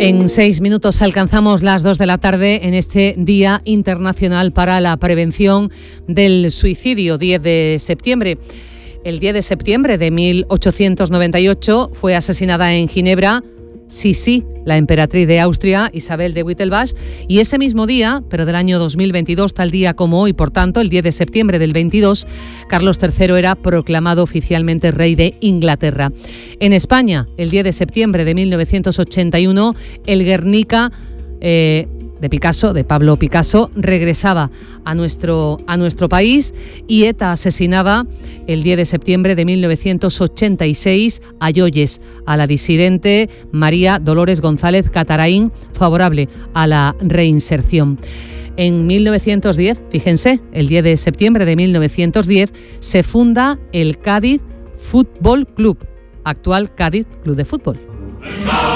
En 6 minutos alcanzamos las 2 de la tarde en este Día Internacional para la Prevención del Suicidio, 10 de septiembre. El 10 de septiembre de 1898 fue asesinada en Ginebra Sisi, la emperatriz de Austria, Isabel de Wittelsbach, y ese mismo día, pero del año 2022, tal día como hoy, por tanto, el 10 de septiembre del 22, Carlos III era proclamado oficialmente rey de Inglaterra. En España, el 10 de septiembre de 1981, el Guernica de Pablo Picasso, regresaba a nuestro país, y ETA asesinaba el 10 de septiembre de 1986 a Yoyes, a la disidente María Dolores González Cataraín, favorable a la reinserción. En 1910, fíjense, el 10 de septiembre de 1910, se funda el Cádiz Fútbol Club, actual Cádiz Club de Fútbol.